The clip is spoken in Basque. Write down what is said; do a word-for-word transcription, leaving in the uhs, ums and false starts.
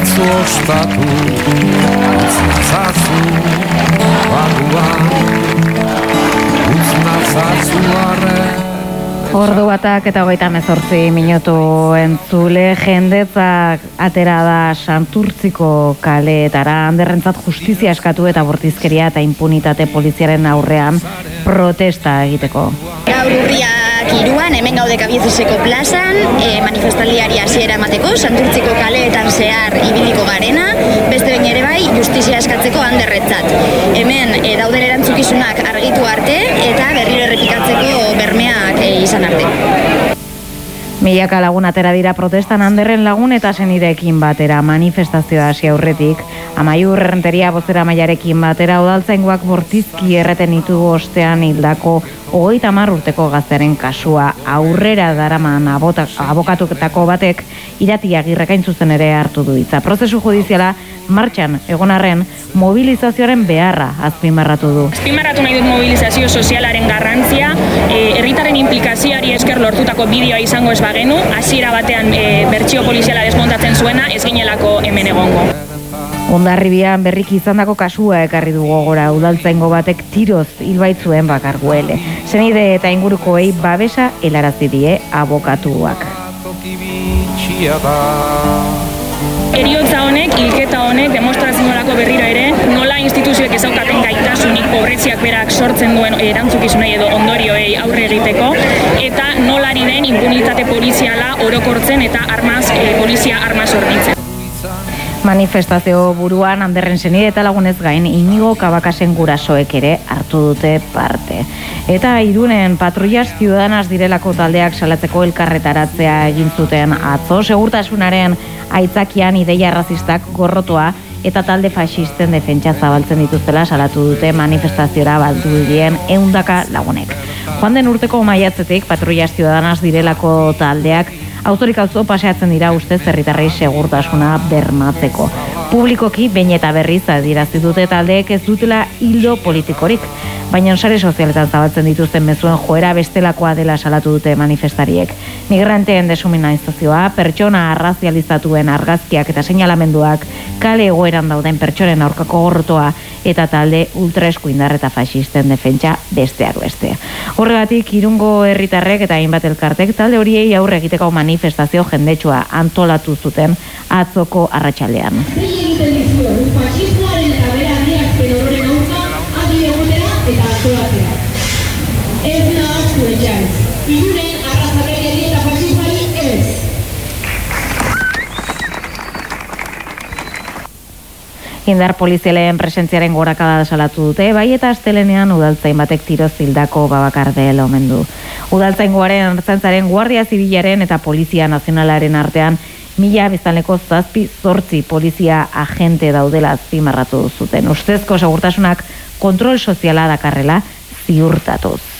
zu ostatu, utz nazazu barruan, utz nazazu arren. Ordu batak eta hogeita hemezortzi minutu entzule, jendetzak atera da Santurtziko kaleetara, Anderrentzat justizia eskatu eta bortizkeria eta impunitate poliziaren aurrean protesta egiteko. Gaur urriak hiruan, hemen gaude Kabiezizeko plazan, e, manifestaldiari hasiera emateko, Santurtziko kaleetan zehar ibiliko garena, beste behin ere bai, justizia eskatzeko Anderrentzat. Hemen e, dauden erantzukizunak argitu arte eta berriro errepikatzeko bermeak e, izan arte. Milaka lagun atera dira protestan Anderren lagun eta senideekin batera, manifestazioa hasi aurretik, Amaiur Errenteria bozera mailarekin batera udaltzaingoak bortizki erreten ditu ostean hildako hogeita hamar urteko gaztearen kasua aurrera daraman abokatuketako batek Irati Agirrek hain zuzen ere hartu du hitza. Prozesu judiziala martxan egon arren mobilizazioaren beharra azpimarratu du. Azpimarratu nahi dut mobilizazio sozialaren garrantzia, herritarren implikazioari esker lortutako bideoa izango ez bagenu, hasiera batean e, bertsio poliziala desmontatzen zuena ez ginelako hemen egongo. Hondarribian berriki izandako kasua ekarri du gogora, udaltzaingo batek tiroz hilbaitzuen bakarguele. Senide eta ingurukoei babesa helarazi die abokatuak. Heriotza honek, hilketa honek demostratzen nolako berriro ere, nola instituzioek ezaukaten gaitasunik pobreziak berak sortzen duen erantzukizunei edo ondorioei aurre egiteko, eta nolari den impunitate poliziala orokortzen eta armaz, e, polizia armaz hornitzen. Manifestazio buruan Anderren senide eta lagunez gain Inigo Kabakasen gurasoek ere hartu dute parte. Eta Irunen patrullas ciudadanas direlako taldeak salatzeko elkarretaratzea egin zuten atzo, segurtasunaren aitzakian ideia arrazistak gorrotoa eta talde faxisten defentsa zabaltzen dituztela salatu dute manifestaziora baldurien ehundaka lagunek. Joan den urteko maiatzetik patrullas ciudadanas direlako taldeak autorik auzo paseatzen dira ustez herritarrei segurtasuna bermatzeko. Publikoki behin eta berriz adierazi dute taldeek ez dutela hildo politikorik, baina sare sozialetan zabaltzen dituzten mezuen joera bestelakoa dela salatu dute manifestariek. Migranteen deshumanizazioa, pertsona arrazializatuen argazkiak eta seinalamenduak, kale egoeran dauden pertsonen aurkako gorrotoa eta talde ultraeskuindar eta faxisten defentsa besteak beste. Horregatik Irungo herritarrek eta hainbat elkartek talde horiei aurre egiteko manifestazio jendetsua antolatu zuten atzoko arratsaldean. Indar polizialen presentziaren gorakada salatu dute, bai eta astelenean udaltzain batek tiroz hildako Babakardel omen du. Udaltzaingoaren, Ertzaintzaren, Guardia Zibilaren eta Polizia Nazionalaren artean mila biztanleko zazpi zortzi polizia agente daudela azpimarratu zuten. Ustezko segurtasunak kontrol soziala dakarrela ziurtatuz.